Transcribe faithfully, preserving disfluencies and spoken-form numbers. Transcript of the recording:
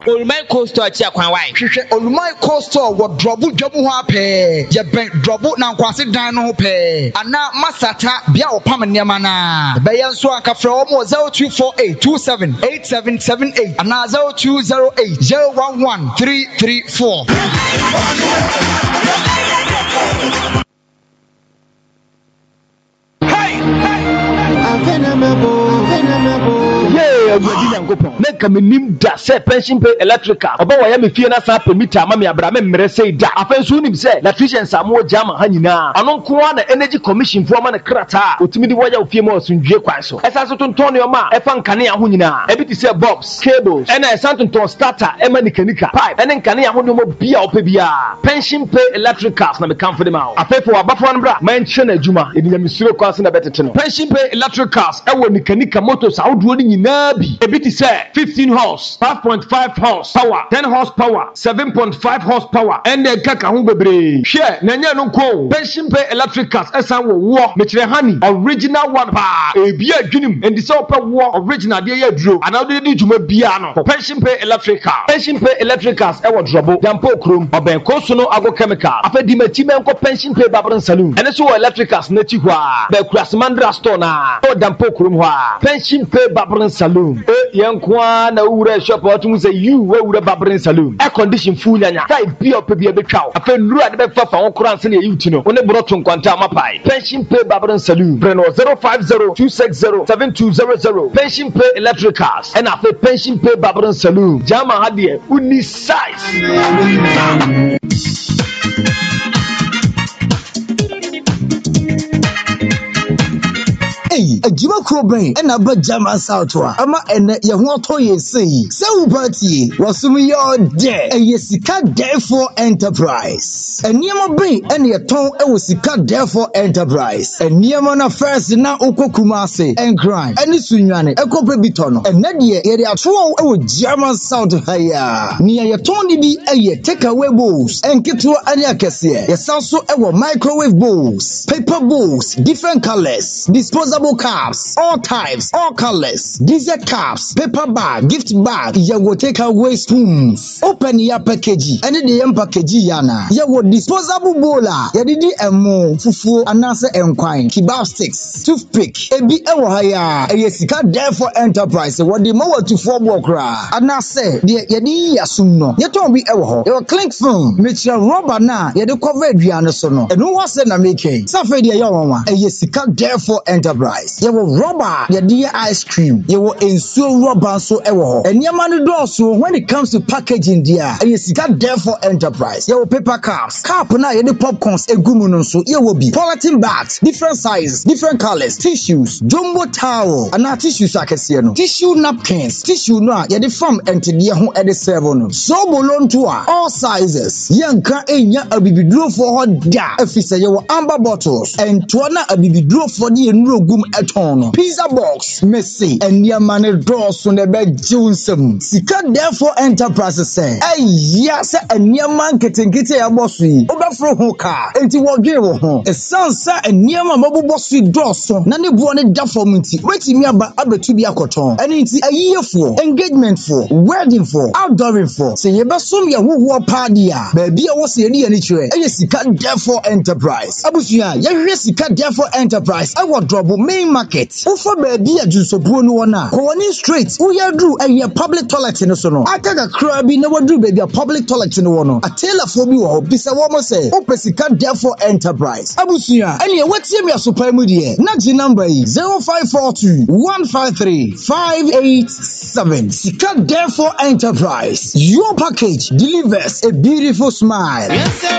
Olumai Coastal chia kwan wai. Hwehwe Olumai Coastal wo drobu dwamu ho apɛ. Ye ben drobu na nkwase dan no ho pɛ. Ana masata bia opam nneɛma na. Be yɛn so akafra wo zero two four eight two seven eight seven seven eight ana zero two zero eight zero one one three three four. Hey, hey. Avenamabo, avenamabo. Yeah, Agudi Yankopon. Make me nim da say pension pay electrical. Oba wa ya me fie na sa per meter ma me abra me mmere say da. Afen so nim say electrician Samuel Jama ha nyina. Ano nko na energy commission fo ma na krata. Otimi di waya ofie ma osundwe kwan so. Esa so tonton ne ma e fa nkane ya ho nyina. E bi ti say bulbs, cables, and e san tonton starter e ma nikanika. Pipe, and nkane ya ho no mo bia opa bia. Pension pay electricals na me kan for dem out. Afefo abafo no bra man hye na adwuma. E bi nyamisuro kwan so na betete no. Pension pay electricals e wo nikanika motors awoduro ni nyina bi. E bi ti say fifteen horse, five point five horse power, ten horsepower, seven point five horsepower, and then kaka ho bebre. Share na nya no ko. Pension pay electricals esan wo wo me kire hani original one pa. E bi adwunim and so pe wo original de ya duro. Ana de di dwuma bia no. Pension pay electrical. Pension pay electricals e wo drobo. Dampo krom oben koso no ago chemical. Afedi mati men ko pension pay babron saloon. Ene so electricals na ti hwa. Be kurasmandra store na. O dampo krom hwa. Pension pay babron saloon. E yenkwa na ure shop otum say you we ure babron saloon. Air condition full nyanya. Dai bi op bi e betwa. Afa nuru ade be fa fa won kran se na yi no. One broto nkwanta mapai. Pension pay babron saloon. Breno zero five zero two six zero seven two zero zero. Pension pay electricals. And afa pension pay babron saloon. Jama hade uni size. Hey, a Jima Crobrain and a bad Jama Southwa. Ama and your Hotoye say, so party was some your day, a Yesika therefore enterprise. A Niama Bay and your tongue a Wasika therefore enterprise. A Niamana first now Okokumase and crime. And it's Sunyane, a copper bitono. And Nadia, area twelve a Jama South Haya. Near your Tony be a ye take away bowls and get to Anyakasia. Yes, also our microwave bowls, paper bowls, different colors, disposable cups, all types, all colors, dessert cups, paper bag, gift bag, ya go take away spoons. Open your package, and the yam package yana. Ya go disposable bowler, ya didi emo, fufu, anase enquine, kebab sticks, toothpick, ebi ewo haya, a yesika therefore enterprise, what the mower to four walkra, anase, the yadi yasuno, yaton be ewo, your clink film, Mitchell rubber na, ya de cover diana sono, and who was na making, Safety yawa, a yesika therefore enterprise. You will rubber, your dear ice cream. You will ensure rubber so ever. And your money does so when it comes to packaging, dear. And you got there for enterprise. You will paper cups, cup na you the popcorns, a gumunon so you will be polythene bags, different sizes, different colors, tissues, jumbo towel, and now tissues I can see no tissue napkins, tissue na you the farm and to the home at the seven. So bolon to all sizes. Young car in ya a baby draw for her da. If you say you amber bottles and tuana a baby draw for the no gum etono pizza box messy and your money draws on the bed Johnson sika therefore enterprise say eh yes and your man keten kete ya bossy obafro ho car enti wodwe wo ho e sansa and your man bossy draws na ne bo ne da form nti wetimi aba abetu bi akoton eni nti ayefo engagement for wedding for outdooring for say ye besom ye ho party a ba bia wo se ni ani kire eh sika therefore enterprise abusua ye hwe sika therefore enterprise I want trouble main market ufa baby ajusopuo no wona kowani straight uya dru aye public toilet no so no akaga kra bi na wadru baby public toilet no wono atela fo bi wo bisa wo mo say opesika therefore enterprise abusua ene wetie me asopa mu de na ji number yi zero five four two one five three five eight seven sika therefore enterprise your package delivers a beautiful smile. Yes, sir.